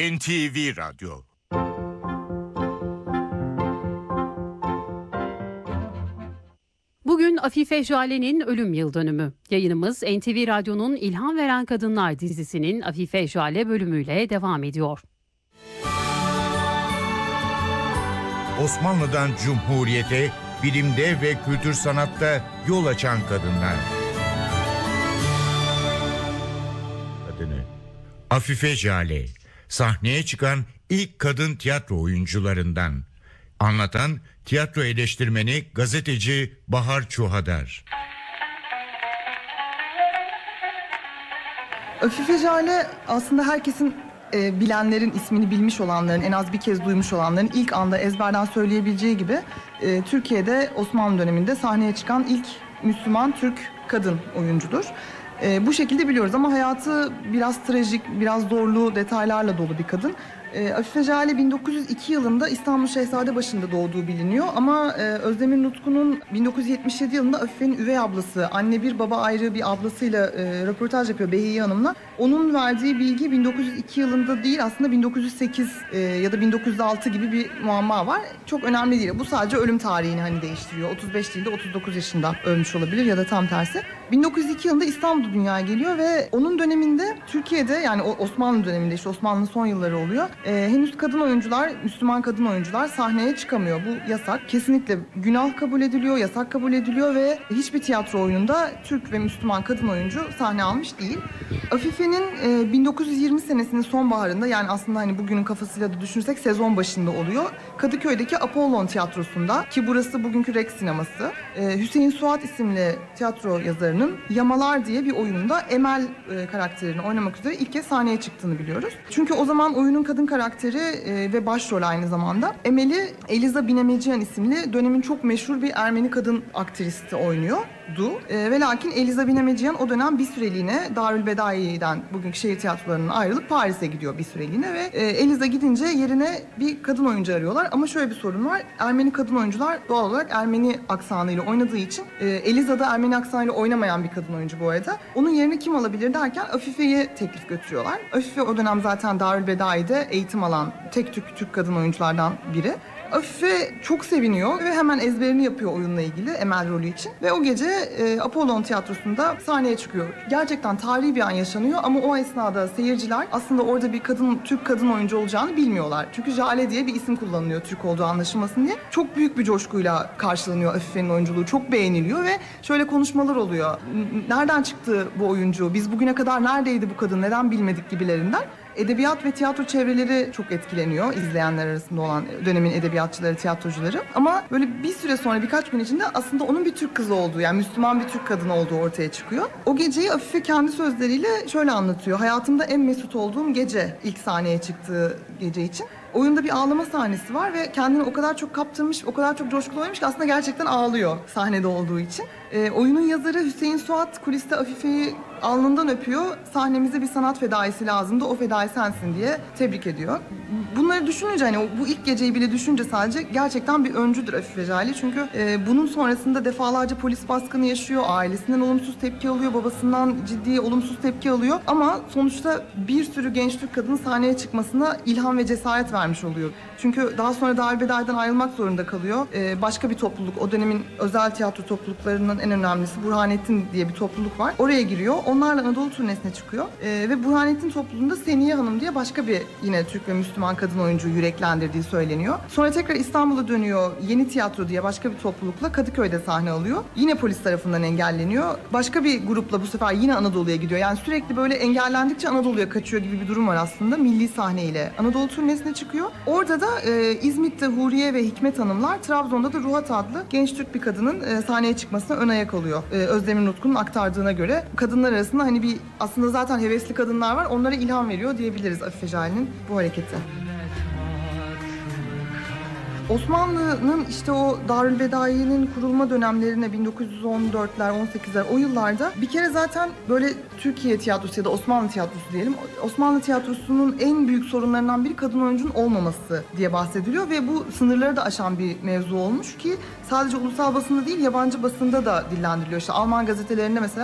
NTV Radyo. Bugün Bugün Afife Jale'nin ölüm yıl dönümü. Yayınımız NTV Radyo'nun İlham Veren Kadınlar dizisinin Afife Jale bölümüyle devam ediyor. Osmanlı'dan Cumhuriyete, bilimde ve kültür sanatta yol açan kadınlar. Kadını Afife Jale, sahneye çıkan ilk kadın tiyatro oyuncularından. Anlatan tiyatro eleştirmeni, gazeteci Bahar Çuhadar. Afife Jale aslında herkesin bilenlerin, ismini bilmiş olanların, en az bir kez duymuş olanların ilk anda ezberden söyleyebileceği gibi Türkiye'de Osmanlı döneminde sahneye çıkan ilk Müslüman Türk kadın oyuncudur. Bu şekilde biliyoruz ama hayatı biraz trajik, biraz zorlu detaylarla dolu bir kadın. Afife Jale 1902 yılında İstanbul Şehzadebaşı'nda doğduğu biliniyor ama Özdemir Nutku'nun 1977 yılında Afife'nin üvey ablası, anne bir baba ayrı bir ablasıyla röportaj yapıyor Behiye Hanım'la. Onun verdiği bilgi 1902 yılında değil, aslında 1908 ya da 1906 gibi bir muamma var. Çok önemli değil. Bu sadece ölüm tarihini hani değiştiriyor. 35 değil de 39 yaşında ölmüş olabilir ya da tam tersi. 1902 yılında İstanbul'da dünyaya geliyor ve onun döneminde Türkiye'de, yani Osmanlı döneminde, işte Osmanlı'nın son yılları oluyor. Henüz kadın oyuncular, Müslüman kadın oyuncular sahneye çıkamıyor. Bu yasak. Kesinlikle günah kabul ediliyor, yasak kabul ediliyor ve hiçbir tiyatro oyununda Türk ve Müslüman kadın oyuncu sahne almış değil. Afife'nin 1920 senesinin sonbaharında, yani aslında hani bugünün kafasıyla da düşünürsek sezon başında oluyor. Kadıköy'deki Apollon Tiyatrosu'nda, ki burası bugünkü Rex sineması, Hüseyin Suat isimli tiyatro yazarının Yamalar diye bir oyununda Emel karakterini oynamak üzere ilk kez sahneye çıktığını biliyoruz. Çünkü o zaman oyunun kadın karakteri ve başrol aynı zamanda Emel'i Eliza Binemeciyan isimli dönemin çok meşhur bir Ermeni kadın aktristi oynuyordu. Ve lakin Eliza Binemeciyan o dönem bir süreliğine Darülbedai'den, bugünkü şehir tiyatrolarından ayrılıp Paris'e gidiyor bir süreliğine ve Eliza gidince yerine bir kadın oyuncu arıyorlar. Ama şöyle bir sorun var. Ermeni kadın oyuncular doğal olarak Ermeni aksanıyla oynadığı için, Eliza da Ermeni aksanıyla oynamayan bir kadın oyuncu bu arada. Onun yerine kim alabilir derken Afife'yi teklif götürüyorlar. Afife o dönem zaten Darülbedai'de eğitim alan tek Türk kadın oyunculardan biri. Afife çok seviniyor ve hemen ezberini yapıyor oyunla ilgili Emel rolü için. Ve o gece Apollon Tiyatrosu'nda sahneye çıkıyor. Gerçekten tarihi bir an yaşanıyor ama o esnada seyirciler aslında orada bir Türk kadın oyuncu olacağını bilmiyorlar. Çünkü Jale diye bir isim kullanılıyor Türk olduğu anlaşılmasın diye. Çok büyük bir coşkuyla karşılanıyor Afife'nin oyunculuğu. Çok beğeniliyor ve şöyle konuşmalar oluyor. Nereden çıktı bu oyuncu? Biz bugüne kadar neredeydi bu kadın? Neden bilmedik gibilerinden. Edebiyat ve tiyatro çevreleri çok etkileniyor izleyenler arasında olan dönemin edebiyatçıları, tiyatrocuları. Ama böyle bir süre sonra, birkaç gün içinde aslında onun bir Türk kızı olduğu, yani Müslüman bir Türk kadını olduğu ortaya çıkıyor. O geceyi Afife kendi sözleriyle şöyle anlatıyor. Hayatımda en mesut olduğum gece, ilk sahneye çıktığı gece için. Oyunda bir ağlama sahnesi var ve kendini o kadar çok kaptırmış, o kadar çok coşkulu oynamış ki aslında gerçekten ağlıyor sahnede olduğu için. Oyunun yazarı Hüseyin Suat kuliste Afife'yi alnından öpüyor. Sahnemize bir sanat fedaisi lazımdı, o fedai sensin diye tebrik ediyor. Bunları düşününce, hani bu ilk geceyi bile düşünce sadece, gerçekten bir öncüdür Afife Jale. Çünkü bunun sonrasında defalarca polis baskını yaşıyor, ailesinden olumsuz tepki alıyor, babasından ciddi olumsuz tepki alıyor. Ama sonuçta bir sürü genç Türk kadının sahneye çıkmasına ilham ve cesaret vermiş oluyor. Çünkü daha sonra Darülbedai'den ayrılmak zorunda kalıyor. Başka bir topluluk, o dönemin özel tiyatro topluluklarının en önemlisi Burhanettin diye bir topluluk var. Oraya giriyor. Onlarla Anadolu turnesine çıkıyor. Ve Burhanettin topluluğunda Seniye Hanım diye başka bir yine Türk ve Müslüman kadın oyuncuyu yüreklendirdiği söyleniyor. Sonra tekrar İstanbul'a dönüyor. Yeni Tiyatro diye başka bir toplulukla Kadıköy'de sahne alıyor. Yine polis tarafından engelleniyor. Başka bir grupla bu sefer yine Anadolu'ya gidiyor. Yani sürekli böyle engellendikçe Anadolu'ya kaçıyor gibi bir durum var aslında. Milli sahneyle Anadolu turnesine çıkıyor. Orada da İzmit'te Huriye ve Hikmet Hanımlar, Trabzon'da da Ruhat adlı genç Türk bir kadının sahneye çıkmasına ön ayak oluyor. Özdemir Nutku'nun aktardığına göre kadınlar arasında hani bir aslında zaten hevesli kadınlar var. Onlara ilham veriyor diyebiliriz Afife Jale'nin bu hareketi. Osmanlı'nın işte o Darülbedai'nin kurulma dönemlerine 1914'ler, 18'ler, o yıllarda bir kere zaten böyle Türkiye tiyatrosu ya da Osmanlı tiyatrosu diyelim. Osmanlı tiyatrosunun en büyük sorunlarından biri kadın oyuncunun olmaması diye bahsediliyor ve bu sınırları da aşan bir mevzu olmuş ki sadece ulusal basında değil, yabancı basında da dillendiriliyor. İşte Alman gazetelerinde mesela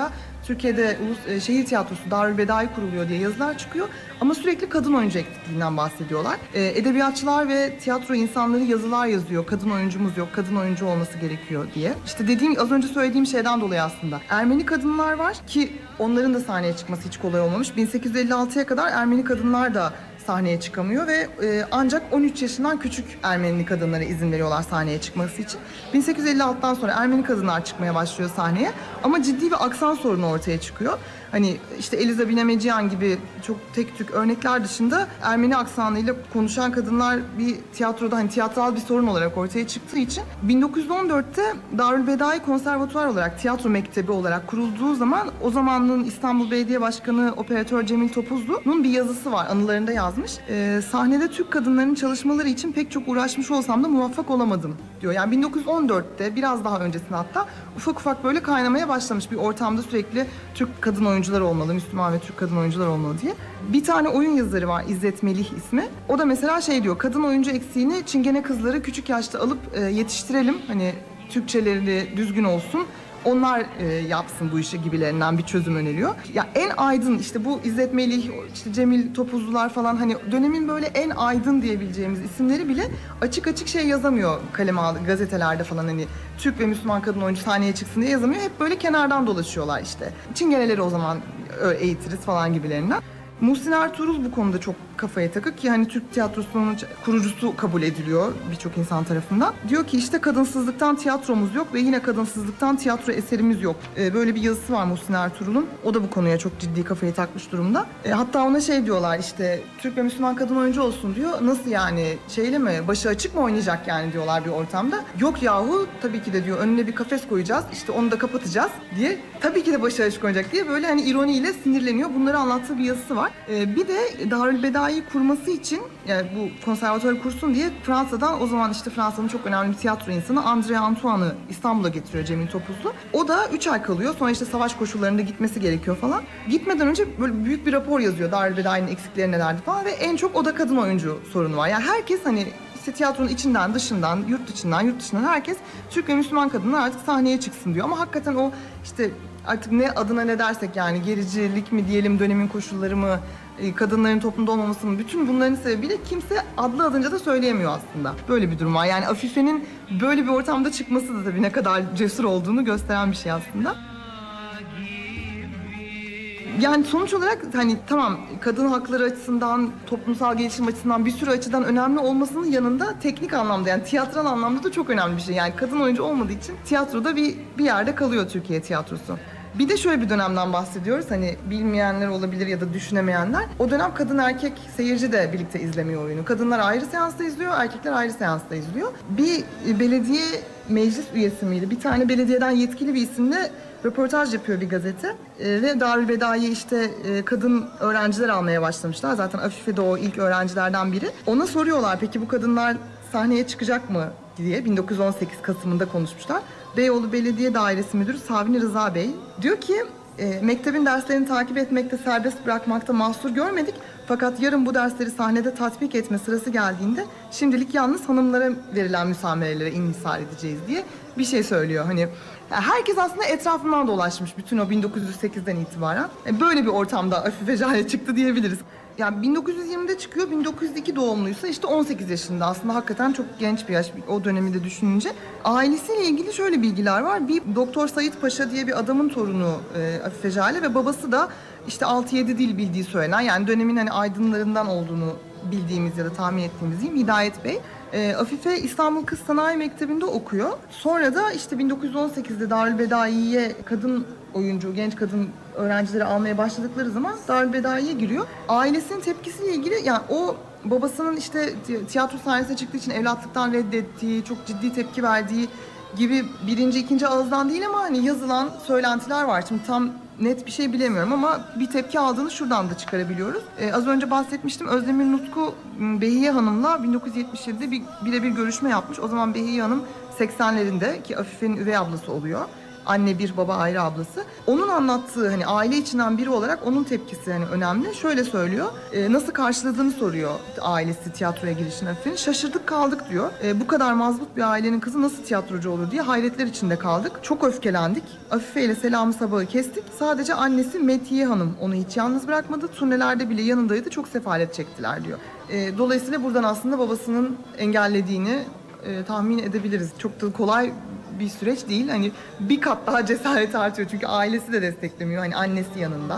Türkiye'de şehir tiyatrosu Darülbedai kuruluyor diye yazılar çıkıyor. Ama sürekli kadın oyuncu eksikliğinden bahsediyorlar. Edebiyatçılar ve tiyatro insanları yazılar yazıyor. Kadın oyuncumuz yok, kadın oyuncu olması gerekiyor diye. İşte az önce söylediğim şeyden dolayı aslında. Ermeni kadınlar var ki onların da sahneye çıkması hiç kolay olmamış. 1856'ya kadar Ermeni kadınlar da sahneye çıkamıyor ve ancak 13 yaşından küçük Ermeni kadınlara izin veriyorlar sahneye çıkması için. 1856'dan sonra Ermeni kadınlar çıkmaya başlıyor sahneye ama ciddi bir aksan sorunu ortaya çıkıyor. Hani işte Eliza Binemeciyan gibi çok tek tük örnekler dışında Ermeni aksanıyla konuşan kadınlar bir tiyatroda hani tiyatral bir sorun olarak ortaya çıktığı için 1914'te Darülbedai Konservatuvar olarak tiyatro mektebi olarak kurulduğu zaman o zamanın İstanbul Belediye Başkanı Operatör Cemil Topuzlu'nun bir yazısı var, anılarında yazmış. Sahnede Türk kadınlarının çalışmaları için pek çok uğraşmış olsam da muvaffak olamadım diyor. Yani 1914'te biraz daha öncesinde hatta ufak ufak böyle kaynamaya başlamış bir ortamda sürekli Türk kadın oyuncular olmalı, Müslüman ve Türk kadın oyuncular olmalı diye. Bir tane oyun yazarı var, İzzet Melih ismi. O da mesela şey diyor, kadın oyuncu eksiğini Çingene kızları küçük yaşta alıp yetiştirelim. Hani Türkçeleri düzgün olsun. Onlar yapsın bu işi gibilerinden bir çözüm öneriyor. Ya en aydın işte bu İzzet Melih, işte Cemil Topuzlular falan hani dönemin böyle en aydın diyebileceğimiz isimleri bile açık açık şey yazamıyor kaleme aldı gazetelerde falan hani Türk ve Müslüman kadın oyuncu sahneye çıksın diye yazamıyor. Hep böyle kenardan dolaşıyorlar işte. Çingeneleri o zaman eğitiriz falan gibilerinden. Muhsin Ertuğrul bu konuda çok kafaya takık ki hani Türk tiyatrosunun kurucusu kabul ediliyor birçok insan tarafından. Diyor ki işte kadınsızlıktan tiyatromuz yok ve yine kadınsızlıktan tiyatro eserimiz yok. Böyle bir yazısı var Muhsin Ertuğrul'un. O da bu konuya çok ciddi kafayı takmış durumda. Hatta ona şey diyorlar işte Türk ve Müslüman kadın oyuncu olsun diyor. Nasıl yani şeyle mi başı açık mı oynayacak yani diyorlar bir ortamda. Yok yahu tabii ki de diyor önüne bir kafes koyacağız işte onu da kapatacağız diye. Tabii ki de başı açık oynayacak diye böyle hani ironiyle sinirleniyor. Bunları anlattığı bir yazısı var. Bir de Darülbedai'yi kurması için yani bu konservatuarı kursun diye Fransa'dan o zaman işte Fransa'nın çok önemli bir tiyatro insanı André Antoine'ı İstanbul'a getiriyor Cemil Topuzlu. O da 3 ay kalıyor. Sonra işte savaş koşullarında gitmesi gerekiyor falan. Gitmeden önce böyle büyük bir rapor yazıyor. Darülbedai'nin eksikleri nelerdi falan ve en çok o da kadın oyuncu sorunu var. Yani herkes hani işte tiyatronun içinden, dışından, yurt dışından herkes Türk ve Müslüman kadınlar artık sahneye çıksın diyor. Ama hakikaten o işte artık ne adına ne dersek yani gericilik mi diyelim, dönemin koşulları mı, kadınların toplumda olmaması mı, bütün bunların sebebiyle kimse adlı adınca da söyleyemiyor aslında. Böyle bir durum var. Yani Afife'nin böyle bir ortamda çıkması da tabii ne kadar cesur olduğunu gösteren bir şey aslında. Yani sonuç olarak hani tamam kadın hakları açısından, toplumsal gelişim açısından bir sürü açıdan önemli olmasının yanında teknik anlamda yani tiyatral anlamda da çok önemli bir şey. Yani kadın oyuncu olmadığı için tiyatroda bir yerde kalıyor Türkiye tiyatrosu. Bir de şöyle bir dönemden bahsediyoruz. Hani bilmeyenler olabilir ya da düşünemeyenler. O dönem kadın erkek seyirci de birlikte izlemiyor oyunu. Kadınlar ayrı seansta izliyor, erkekler ayrı seansta izliyor. Bir belediye meclis üyesi miydi? Bir tane belediyeden yetkili bir isimle röportaj yapıyor bir gazete. Ve Darülbedai'ye işte kadın öğrenciler almaya başlamışlar. Zaten Afife de o ilk öğrencilerden biri. Ona soruyorlar peki bu kadınlar sahneye çıkacak mı diye 1918 Kasım'ında konuşmuşlar. Beyoğlu Belediye Dairesi Müdürü Savni Rıza Bey diyor ki mektebin derslerini takip etmekte, serbest bırakmakta mahsur görmedik. Fakat yarın bu dersleri sahnede tatbik etme sırası geldiğinde şimdilik yalnız hanımlara verilen müsamerelere inhisar edeceğiz diye bir şey söylüyor. Hani herkes aslında etrafından dolaşmış bütün o 1908'den itibaren. Böyle bir ortamda Afife Jale çıktı diyebiliriz. Yani 1920'de çıkıyor, 1902 doğumluysa işte 18 yaşında aslında hakikaten çok genç bir yaş o dönemi de düşününce. Ailesiyle ilgili şöyle bilgiler var. Bir Doktor Sait Paşa diye bir adamın torunu Afife Jale ve babası da işte 6-7 dil bildiği söylenen yani dönemin hani aydınlarından olduğunu bildiğimiz ya da tahmin ettiğimiz diyeyim Hidayet Bey. Afife İstanbul Kız Sanayi Mektebi'nde okuyor. Sonra da işte 1918'de Darülbedai'ye kadın oyuncu, genç kadın öğrencileri almaya başladıkları zaman Darülbedai'ye giriyor. Ailesinin tepkisiyle ilgili yani o babasının işte tiyatro sahnesine çıktığı için evlatlıktan reddettiği, çok ciddi tepki verdiği gibi birinci, ikinci ağızdan değil ama hani yazılan söylentiler var. Şimdi tam net bir şey bilemiyorum ama bir tepki aldığını şuradan da çıkarabiliyoruz. Az önce bahsetmiştim. Özdemir Nutku Behiye Hanım'la 1977'de birebir görüşme yapmış. O zaman Behiye Hanım 80'lerinde ki Afife'nin üvey ablası oluyor. Anne bir, baba ayrı ablası. Onun anlattığı hani aile içinden biri olarak onun tepkisi hani önemli. Şöyle söylüyor. Nasıl karşıladığını soruyor ailesi tiyatroya girişini Afife'nin. Şaşırdık kaldık diyor. Bu kadar mazbut bir ailenin kızı nasıl tiyatrocu olur diye hayretler içinde kaldık. Çok öfkelendik. Afife ile selamı sabahı kestik. Sadece annesi Metiye Hanım onu hiç yalnız bırakmadı. Turnelerde bile yanındaydı. Çok sefalet çektiler diyor. Dolayısıyla buradan aslında babasının engellediğini tahmin edebiliriz. Çok da kolay bir süreç değil. Hani bir kat daha cesaret artıyor. Çünkü ailesi de desteklemiyor. Hani annesi yanında.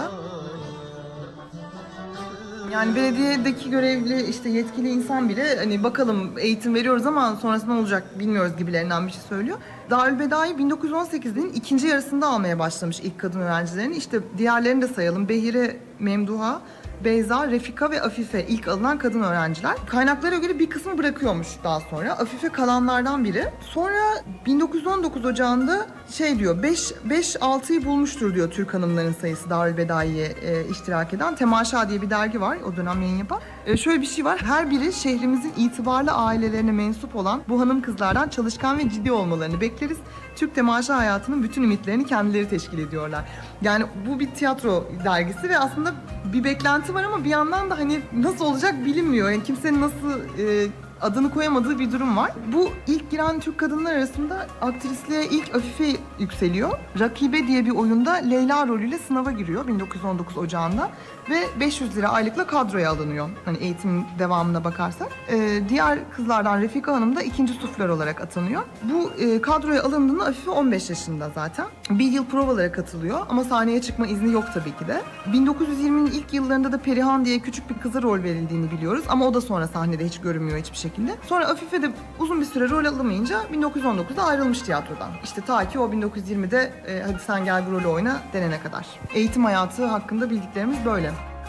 Yani belediyedeki görevli işte yetkili insan bile hani bakalım eğitim veriyoruz ama sonrasında ne olacak bilmiyoruz gibilerinden bir şey söylüyor. Darülbedai 1918'in ikinci yarısında almaya başlamış ilk kadın öğrencilerini. İşte diğerlerini de sayalım. Behire, Memduha, Beyza, Refika ve Afife ilk alınan kadın öğrenciler. Kaynaklara göre bir kısmı bırakıyormuş daha sonra. Afife kalanlardan biri. Sonra 1919 Ocağı'nda diyor 5-6'yı bulmuştur diyor Türk hanımların sayısı Darülbedai'ye iştirak eden. Temaşa diye bir dergi var o dönem yayın yapan. Şöyle bir şey var. Her biri şehrimizin itibarlı ailelerine mensup olan bu hanım kızlardan çalışkan ve ciddi olmalarını bekleriz. Türk temaşa hayatının bütün ümitlerini kendileri teşkil ediyorlar. Yani bu bir tiyatro dergisi ve aslında bir beklenti var ama bir yandan da hani nasıl olacak bilinmiyor. Yani kimsenin nasıl adını koyamadığı bir durum var. Bu ilk giren Türk kadınlar arasında aktrisliğe ilk Afife yükseliyor. Rakibe diye bir oyunda Leyla rolüyle sınava giriyor 1919 Ocağı'nda ve 500 lira aylıkla kadroya alınıyor. Hani eğitimin devamına bakarsak. Diğer kızlardan Refika Hanım da ikinci suflör olarak atanıyor. Bu kadroya alındığında Afife 15 yaşında zaten. Bir yıl provalara katılıyor ama sahneye çıkma izni yok tabii ki de. 1920'nin ilk yıllarında da Perihan diye küçük bir kıza rol verildiğini biliyoruz ama o da sonra sahnede hiç görünmüyor hiçbir şekilde. Sonra Afife de uzun bir süre rol alamayınca 1919'da ayrılmış tiyatrodan. İşte ta ki o 1920'de hadi sen gel bu rolü oyna denene kadar. Eğitim hayatı hakkında bildiklerimiz böyle.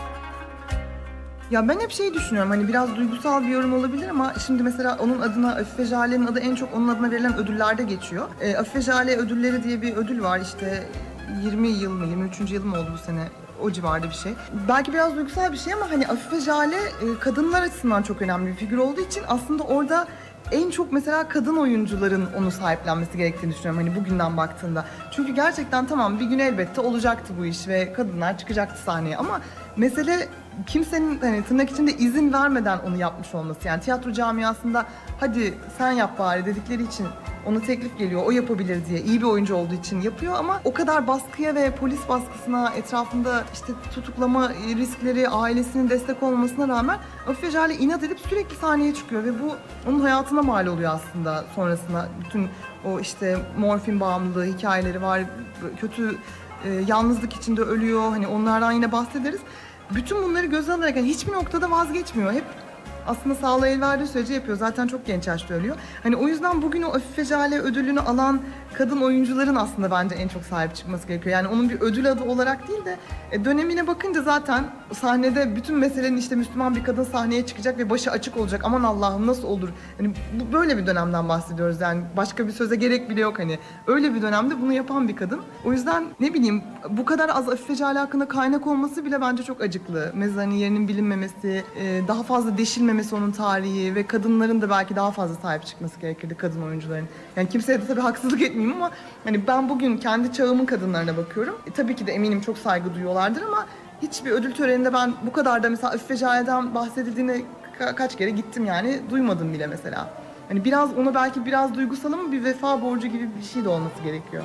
Ya ben hep düşünüyorum hani biraz duygusal bir yorum olabilir ama şimdi mesela onun adına Afife Jale'nin adı en çok onun adına verilen ödüllerde geçiyor. Afife Jale ödülleri diye bir ödül var işte 20 yıl mı 23. yıl mı oldu bu sene? O civarda bir şey. Belki biraz duygusal bir şey ama hani Afife Jale kadınlar açısından çok önemli bir figür olduğu için aslında orada en çok mesela kadın oyuncuların onu sahiplenmesi gerektiğini düşünüyorum hani bugünden baktığında. Çünkü gerçekten tamam bir gün elbette olacaktı bu iş ve kadınlar çıkacaktı sahneye ama mesele kimsenin hani tırnak içinde izin vermeden onu yapmış olması. Yani tiyatro camiasında hadi sen yap bari dedikleri için ona teklif geliyor, o yapabilir diye. İyi bir oyuncu olduğu için yapıyor ama o kadar baskıya ve polis baskısına, etrafında işte tutuklama riskleri, ailesinin destek olmasına rağmen Afife Jale inat edip sürekli sahneye çıkıyor ve bu onun hayatına mal oluyor aslında sonrasında. Bütün o işte morfin bağımlılığı hikayeleri var, kötü yalnızlık içinde ölüyor, hani onlardan yine bahsederiz. Bütün bunları göze alarak yani hiçbir noktada vazgeçmiyor. Hep aslında sağlığı el verdiği sürece yapıyor. Zaten çok genç yaşta ölüyor. Hani o yüzden bugün o Afife Jale ödülünü alan kadın oyuncuların aslında bence en çok sahip çıkması gerekiyor. Yani onun bir ödül adı olarak değil de dönemine bakınca zaten sahnede bütün meselenin işte Müslüman bir kadın sahneye çıkacak ve başı açık olacak. Aman Allah'ım nasıl olur? Hani böyle bir dönemden bahsediyoruz yani. Başka bir söze gerek bile yok hani. Öyle bir dönemde bunu yapan bir kadın. O yüzden ne bileyim bu kadar az Afife Jale hakkında kaynak olması bile bence çok acıklı. Mezarının yerinin bilinmemesi, daha fazla deşilmemesi onun tarihi ve kadınların da belki daha fazla sahip çıkması gerekirdi kadın oyuncuların. Yani kimseye de tabii haksızlık etmeyeyim ama hani ben bugün kendi çağımın kadınlarına bakıyorum. Tabii ki de eminim çok saygı duyuyorlardır ama hiçbir ödül töreninde ben bu kadar da mesela Afife Jale'den bahsedildiğine kaç kere gittim yani duymadım bile mesela. Hani biraz ona belki biraz duygusal ama bir vefa borcu gibi bir şey de olması gerekiyor.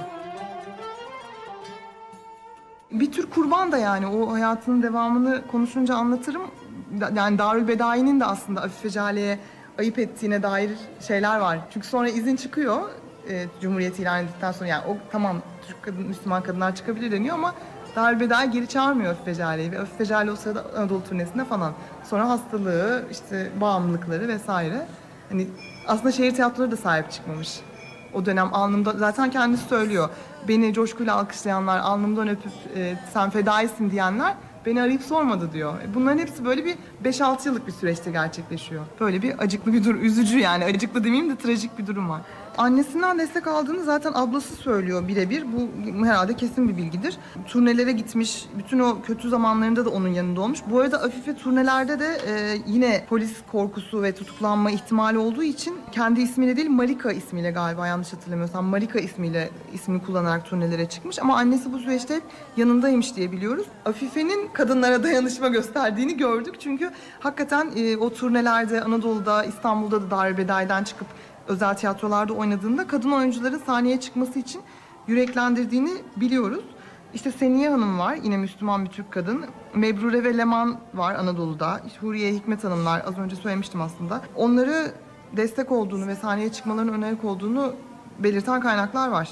Bir tür kurban da yani o hayatının devamını konuşunca anlatırım. Yani Darülbedai'nin de aslında Afife Jale'ye ayıp ettiğine dair şeyler var. Çünkü sonra izin çıkıyor Cumhuriyet ilan edildikten sonra yani o tamam Türk kadın, Müslüman kadınlar çıkabilir deniyor ama Darülbedai geri çağırmıyor Afife Jale'yi ve Afife Jale o sırada Anadolu turnesinde falan. Sonra hastalığı, işte bağımlılıkları vesaire. Hani aslında şehir tiyatroları da sahip çıkmamış. O dönem alnımda zaten kendisi söylüyor. Beni coşkuyla alkışlayanlar, alnımdan öpüp sen fedaisin diyenler beni arayıp sormadı diyor. Bunların hepsi böyle bir 5-6 yıllık bir süreçte gerçekleşiyor. Böyle bir acıklı bir durum, üzücü yani acıklı demeyeyim de trajik bir durum var. Annesinden destek aldığını zaten ablası söylüyor birebir. Bu herhalde kesin bir bilgidir. Turnelere gitmiş, bütün o kötü zamanlarında da onun yanında olmuş. Bu arada Afife turnelerde de yine polis korkusu ve tutuklanma ihtimali olduğu için kendi ismiyle değil Marika ismiyle, galiba yanlış hatırlamıyorsam Marika ismini kullanarak turnelere çıkmış. Ama annesi bu süreçte hep yanındaymış diye biliyoruz. Afife'nin kadınlara dayanışma gösterdiğini gördük. Çünkü hakikaten o turnelerde Anadolu'da, İstanbul'da da Darbede'den çıkıp özel tiyatrolarda oynadığında kadın oyuncuların sahneye çıkması için yüreklendirdiğini biliyoruz. İşte Seniye Hanım var, yine Müslüman bir Türk kadın. Mebrure ve Leman var Anadolu'da. Huriye, Hikmet Hanımlar, az önce söylemiştim aslında. Onları destek olduğunu ve sahneye çıkmalarının önemli olduğunu belirten kaynaklar var.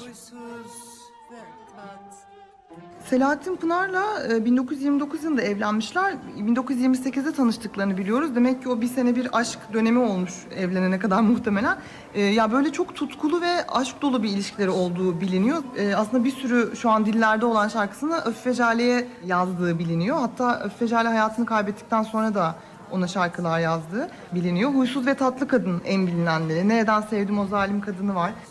Selahattin Pınar'la 1929 yılında evlenmişler. 1928'de tanıştıklarını biliyoruz. Demek ki o bir sene bir aşk dönemi olmuş evlenene kadar muhtemelen. Ya böyle çok tutkulu ve aşk dolu bir ilişkileri olduğu biliniyor. Aslında bir sürü şu an dillerde olan şarkısını Afife Jale'ye yazdığı biliniyor. Hatta Afife Jale hayatını kaybettikten sonra da ona şarkılar yazdığı biliniyor. Huysuz ve Tatlı Kadın en bilinenleri. Nereden Sevdim o Zalim Kadını var.